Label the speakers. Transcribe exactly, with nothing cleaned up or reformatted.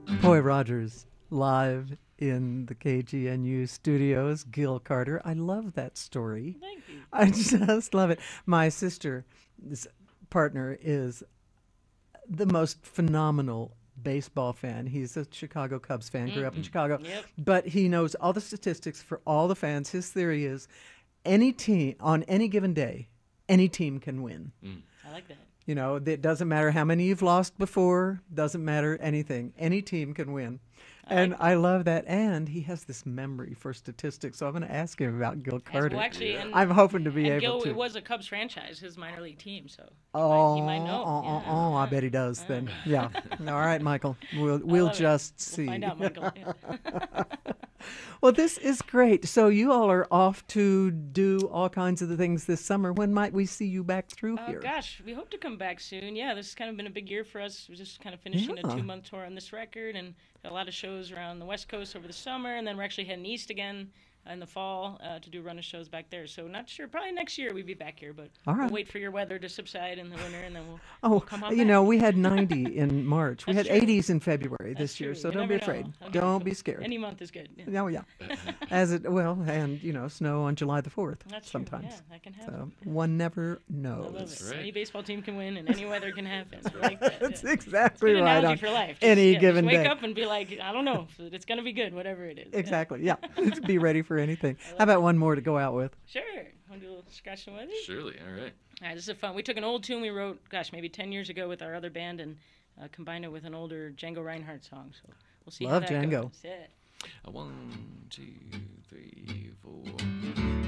Speaker 1: Roy Rogers live in the K G N U studios. Gil Carter. I love that story.
Speaker 2: Thank you.
Speaker 1: I just love it. My sister's partner is the most phenomenal baseball fan. He's a Chicago Cubs fan, grew up in Chicago,
Speaker 2: Yep.
Speaker 1: but he knows all the statistics for all the fans. His theory is any team on any given day, any team can win.
Speaker 2: I like that.
Speaker 1: You know, it doesn't matter how many you've lost before, doesn't matter anything. Any team can win. And I love that. And he has this memory for statistics. So I'm going to ask him about Gil Carter.
Speaker 2: Well, actually, and,
Speaker 1: I'm hoping to be
Speaker 2: and
Speaker 1: able
Speaker 2: Gil,
Speaker 1: to.
Speaker 2: it was a Cubs franchise, his minor league team, so he,
Speaker 1: Oh,
Speaker 2: might, he might know.
Speaker 1: oh,
Speaker 2: yeah,
Speaker 1: oh, oh, I
Speaker 2: yeah.
Speaker 1: bet he does then. Yeah. All right, Michael. We'll
Speaker 2: I
Speaker 1: we'll
Speaker 2: love it.
Speaker 1: just see.
Speaker 2: We'll find out, Michael. Yeah.
Speaker 1: Well, this is great. So you all are off to do all kinds of the things this summer. When might we see you back through
Speaker 2: Oh,
Speaker 1: here?
Speaker 2: gosh, we hope to come back soon. Yeah, this has kind of been a big year for us. We're just kind of finishing
Speaker 1: Yeah.
Speaker 2: a two-month tour on this record and got a lot of shows around the West Coast over the summer, and then we're actually heading east again in the fall uh, to do run of shows back there. So not sure. Probably next year we'd be back here, but
Speaker 1: All right.
Speaker 2: we'll wait for your weather to subside in the winter, and then we'll,
Speaker 1: Oh,
Speaker 2: we'll come on
Speaker 1: you
Speaker 2: back.
Speaker 1: know, we had ninety in March. We had
Speaker 2: That's true.
Speaker 1: eighties in February
Speaker 2: That's
Speaker 1: this year,
Speaker 2: true.
Speaker 1: so
Speaker 2: You
Speaker 1: don't be
Speaker 2: never know.
Speaker 1: afraid.
Speaker 2: Okay,
Speaker 1: Don't
Speaker 2: so
Speaker 1: be scared.
Speaker 2: Any month is good. Yeah.
Speaker 1: Oh, yeah. As it, well, and, you know, snow on July the fourth
Speaker 2: That's true.
Speaker 1: sometimes.
Speaker 2: Yeah, that can happen.
Speaker 1: So one never
Speaker 2: I love
Speaker 1: knows.
Speaker 2: it.
Speaker 3: right.
Speaker 2: Any baseball team can win, and any weather can happen. I like that.
Speaker 1: That's
Speaker 2: yeah.
Speaker 1: exactly
Speaker 2: Good
Speaker 1: right.
Speaker 2: analogy
Speaker 1: On
Speaker 2: for life. Just,
Speaker 1: any
Speaker 2: yeah,
Speaker 1: given
Speaker 2: just wake
Speaker 1: day.
Speaker 2: up and be like, I don't know, it's gonna be good, whatever it is. Yeah.
Speaker 1: Exactly. Yeah. Be ready for anything. How about one more to go out with?
Speaker 2: Sure. Want to do a little scratch and weather?
Speaker 3: Surely, all right.
Speaker 2: All right, this is fun. We took an old tune we wrote, gosh, maybe ten years ago with our other band, and uh, combined it with an older Django Reinhardt song. So we'll see
Speaker 1: Love
Speaker 2: how that
Speaker 1: Django.
Speaker 2: goes. Yeah.
Speaker 3: A one, two, three, four.